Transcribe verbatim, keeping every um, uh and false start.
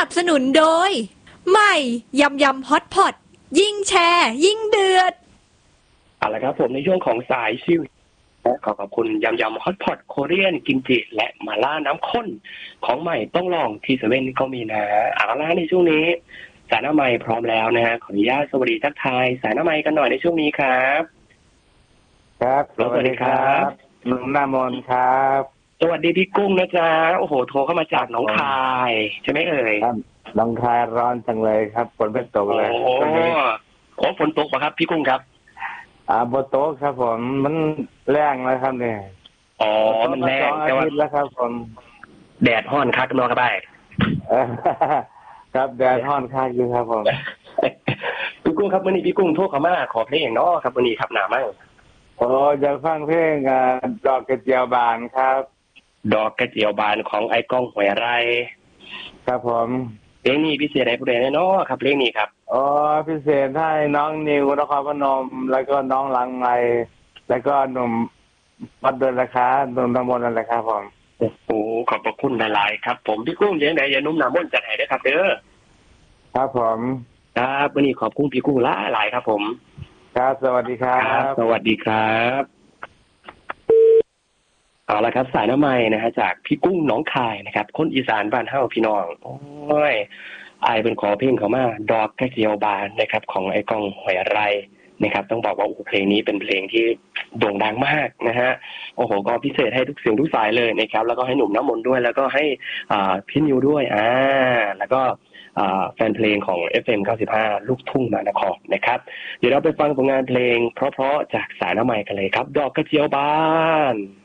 นับสนุนโดยใหม่ยำยำฮอตพอตยิ่งแชร์ยิ่งเดือดเอาละครับผมในช่วงของสายชิวขอขอบคุณยำยำฮอตพอตโคเรียนกิมจิและมาล่าน้ำข้นของใหม่ต้องลองที่เซเว่นก็มีนะเอาละในช่วงนี้สายหน้าใหม่พร้อมแล้วนะฮะขออนุญาตสวัสดีทักทายสายหน้าใหม่กันหน่อยในช่วงนี้ครับครับสวัสดีครับลุงนามนครับสวัสดีพี่กุ้งนะจ๊ะโอ้โหโทรเข้ามาจากหนองคายใช่ไหมเอ่ยครับหนองคายร้อนจังเลยครับฝนเป็นตกเลยโอ้โหฝนตกป่ะครับพี่กุ้งครับอ่าบนโต๊ะครับผมมันแรงแล้วครับเนี่ยอ๋อมันแรงแต่ว่าแล้วครับผมแดดห้อนคักนอนกันไปครับแดดห้อนคักอยู่ครับผมพี่กุ้งครับวันนี้พี่กุ้งโทรเข้ามาขอเพลงเนาะครับวันนี้ครับหนามั่งโอ้อยากฟังเพลงอ่าดอกกระเจียวบานครับดอกกระเจียวบานของไอ้ก้องหวยไรครับผมเพลงนี้พิเศษอะไรผู้ใดเนาะครับเพลงนี้ครับอ๋อพิเศษให้น้องนิวนครพนมแล้วก็น้องหลังไมแล้วก็หนุ่มวัดเดินราคาหนุ่มตำบลนั่นแหละครับผมโอ้ขอบพระคุณหลายๆครับผมพี่กุ้งยังไงอย่านุ่มหนามุ่นจัดให้ด้วยครับเด้อครับผมครับวันนี้ขอบคุณพี่กุ้งหลายๆครับผมครับสวัสดีครับสวัสดีครับเอาละครับสายน้ำใหม่นะฮะจากพี่กุ้งน้องคายนะครับคนอีสานบ้านเฮาพี่น้องโอ้ยไอเป็นขอเพลงเขามาดอกกระเจียวบานนะครับของไอ้ก้องหวยไรนะครับต้องบอกว่าโอ้เพลงนี้เป็นเพลงที่โด่งดังมากนะฮะโอ้โหก็พิเศษให้ทุกเสียงทุกสายเลยนะครับแล้วก็ให้หนุ่มน้ำมนต์ด้วยแล้วก็ให้อ่าพี่นิวด้วยอ่าแล้วก็แฟนเพลงของ เอฟ เอ็ม เก้าสิบห้า ลูกทุ่งมานครนะครับเดี๋ยวเราไปฟังผลงานเพลงเพราะๆจากสายน้ำใหม่กันเลยครับดอกกระเจียวบาน